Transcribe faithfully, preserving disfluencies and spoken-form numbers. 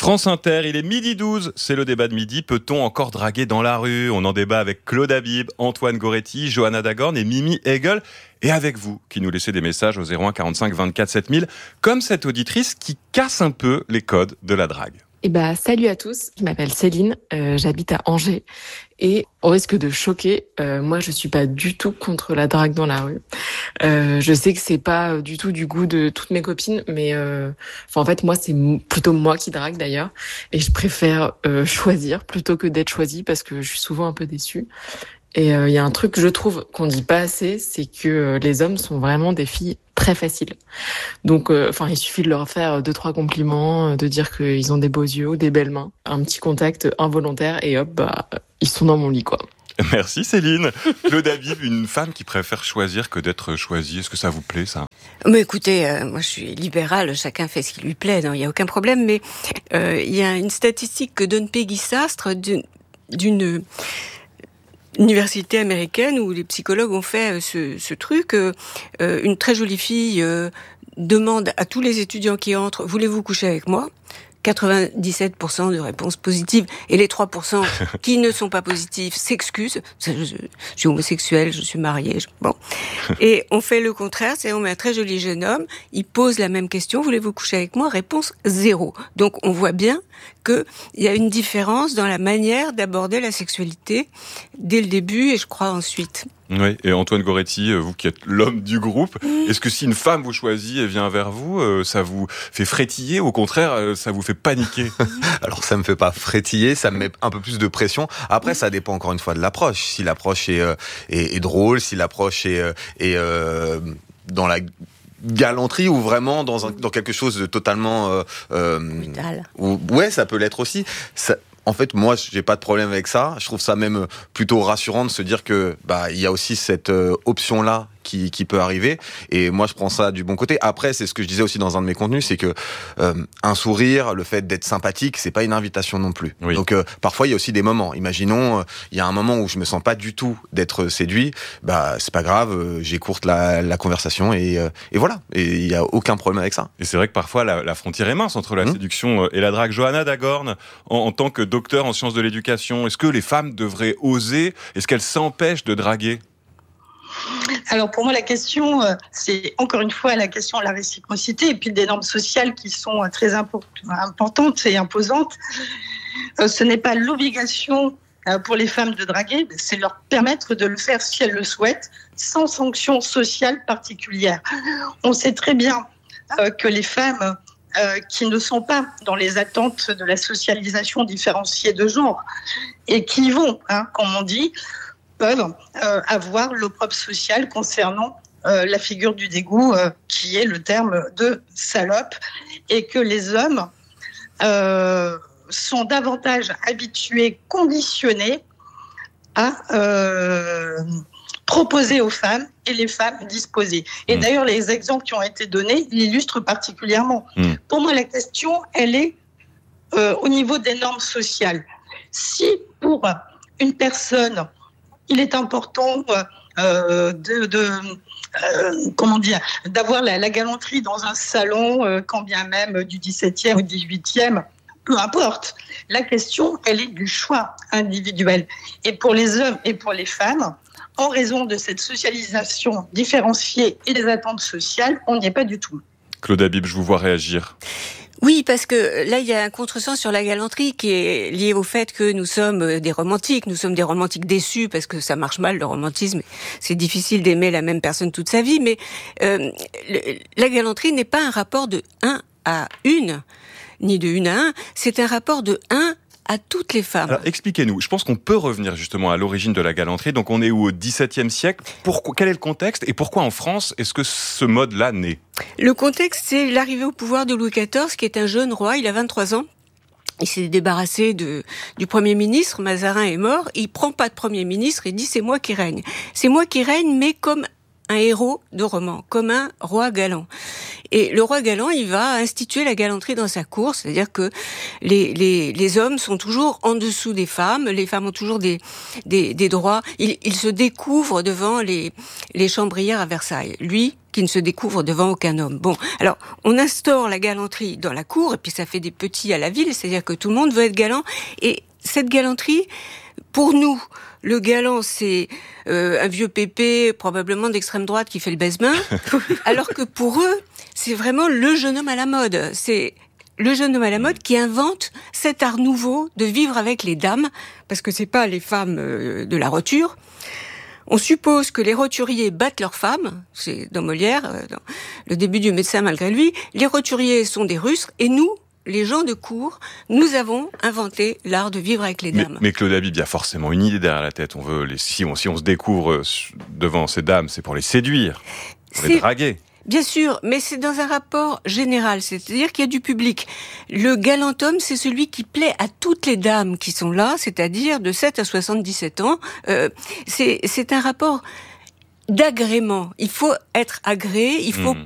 France Inter, il est midi douze, c'est le débat de midi. Peut-on encore draguer dans la rue ? On en débat avec Claude Habib, Antoine Goretti, Johanna Dagorn et Mimi Hegel. Et avec vous, qui nous laissez des messages au zéro un quarante-cinq vingt-quatre sept mille, comme cette auditrice qui casse un peu les codes de la drague. Eh ben, salut à tous, je m'appelle Céline, euh, j'habite à Angers et au risque de choquer, euh, moi je suis pas du tout contre la drague dans la rue. Euh, je sais que c'est pas du tout du goût de toutes mes copines, mais euh, enfin en fait moi c'est plutôt moi qui drague d'ailleurs et je préfère euh, choisir plutôt que d'être choisie parce que je suis souvent un peu déçue. Et il euh, y a un truc que je trouve qu'on dit pas assez, c'est que euh, les hommes sont vraiment des filles très faciles. Donc, enfin, euh, il suffit de leur faire deux trois compliments, de dire qu'ils ont des beaux yeux ou des belles mains, un petit contact involontaire et hop, bah, ils sont dans mon lit, quoi. Merci Céline. Claude Habib, une femme qui préfère choisir que d'être choisie, est-ce que ça vous plaît ça ? Mais écoutez, euh, moi je suis libérale, chacun fait ce qui lui plaît, il n'y a aucun problème, mais il euh, y a une statistique que donne Peggy Sastre d'une, d'une université américaine où les psychologues ont fait ce, ce truc. Euh, une très jolie fille euh, demande à tous les étudiants qui entrent « Voulez-vous coucher avec moi ?» quatre-vingt-dix-sept pour cent de réponses positives et les trois pour cent qui ne sont pas positifs s'excusent. Je, je, je suis homosexuelle, je suis mariée. Je, bon. Et on fait le contraire, c'est on met un très joli jeune homme, il pose la même question, voulez-vous coucher avec moi ? Réponse zéro. Donc on voit bien qu'il y a une différence dans la manière d'aborder la sexualité dès le début et je crois ensuite. Oui, et Antoine Goretti, vous qui êtes l'homme du groupe, mmh. est-ce que si une femme vous choisit et vient vers vous, ça vous fait frétiller ou au contraire, ça vous fait paniquer ? Alors ça me fait pas frétiller, ça me met un peu plus de pression. Après, ça dépend encore une fois de l'approche. Si l'approche est, euh, est, est drôle, si l'approche est, euh, est euh, dans la galanterie ou vraiment dans, un, dans quelque chose de totalement... Euh, euh, brutal. Ou, ouais, ça peut l'être aussi. Ça, En fait, moi, j'ai pas de problème avec ça. Je trouve ça même plutôt rassurant de se dire que bah il y a aussi cette euh, option-là qui, qui peut arriver. Et moi, je prends ça du bon côté. Après, c'est ce que je disais aussi dans un de mes contenus, c'est que euh, un sourire, le fait d'être sympathique, c'est pas une invitation non plus. Oui. Donc euh, parfois, il y a aussi des moments. Imaginons, il euh, y a un moment où je me sens pas du tout d'être séduit. Bah c'est pas grave, euh, j'écourte la, la conversation et, euh, et voilà. Et il y a aucun problème avec ça. Et c'est vrai que parfois la, la frontière est mince entre la mmh. séduction et la drague. Johanna Dagorn, en, en tant que docteur en sciences de l'éducation, est-ce que les femmes devraient oser ? Est-ce qu'elles s'empêchent de draguer ? Alors pour moi la question, c'est encore une fois la question de la réciprocité et puis des normes sociales qui sont très importantes et imposantes. Ce n'est pas l'obligation pour les femmes de draguer, c'est leur permettre de le faire si elles le souhaitent, sans sanction sociale particulière. On sait très bien que les femmes Euh, qui ne sont pas dans les attentes de la socialisation différenciée de genre et qui vont, hein, comme on dit, peuvent euh, avoir l'opprobre social concernant euh, la figure du dégoût, euh, qui est le terme de salope, et que les hommes euh, sont davantage habitués, conditionnés à euh, proposer aux femmes et les femmes disposées. Et mmh. d'ailleurs, les exemples qui ont été donnés l'illustrent particulièrement. Mmh. Pour moi, la question, elle est euh, au niveau des normes sociales. Si pour une personne, il est important euh, de, de euh, comment dire, d'avoir la, la galanterie dans un salon, euh, quand bien même du dix-septième ou dix-huitième, peu importe. La question, elle est du choix individuel. Et pour les hommes et pour les femmes, en raison de cette socialisation différenciée et des attentes sociales, on n'y est pas du tout. Claude Habib, je vous vois réagir. Oui, parce que là, il y a un contresens sur la galanterie qui est lié au fait que nous sommes des romantiques. Nous sommes des romantiques déçus parce que ça marche mal, le romantisme. C'est difficile d'aimer la même personne toute sa vie, mais euh, le, la galanterie n'est pas un rapport de un à une, ni de une à un. C'est un rapport de un à toutes les femmes. Alors, expliquez-nous. Je pense qu'on peut revenir justement à l'origine de la galanterie. Donc, on est où, au dix-septième siècle ? Pourquoi, quel est le contexte et pourquoi en France est-ce que ce mode-là naît ? Le contexte, c'est l'arrivée au pouvoir de Louis quatorze, qui est un jeune roi. Il a vingt-trois ans. Il s'est débarrassé de, du Premier ministre. Mazarin est mort. Il prend pas de Premier ministre. Il dit c'est moi qui règne. C'est moi qui règne, mais comme un héros de roman, comme un roi galant. Et le roi galant, il va instituer la galanterie dans sa cour, c'est-à-dire que les, les, les hommes sont toujours en dessous des femmes, les femmes ont toujours des, des, des droits. Ils, ils se découvrent devant les, les chambrières à Versailles. Lui, qui ne se découvre devant aucun homme. Bon, alors, on instaure la galanterie dans la cour, et puis ça fait des petits à la ville, c'est-à-dire que tout le monde veut être galant, et cette galanterie, pour nous, le galant, c'est euh, un vieux pépé, probablement d'extrême droite, qui fait le baise-main, alors que pour eux, c'est vraiment le jeune homme à la mode. C'est le jeune homme à la mode qui invente cet art nouveau de vivre avec les dames, parce que c'est pas les femmes euh, de la roture. On suppose que les roturiers battent leurs femmes, c'est dans Molière, euh, dans le début du Médecin malgré lui. Les roturiers sont des Russes, et nous, les gens de cour, nous avons inventé l'art de vivre avec les dames. Mais, mais Claude Habib, il y a forcément une idée derrière la tête. On veut les, si on, si on se découvre devant ces dames, c'est pour les séduire, pour c'est... les draguer. Bien sûr, mais c'est dans un rapport général, c'est-à-dire qu'il y a du public. Le galant homme, c'est celui qui plaît à toutes les dames qui sont là, c'est-à-dire de sept à soixante-dix-sept ans. Euh, c'est, c'est un rapport d'agrément. Il faut être agréé, il faut mmh.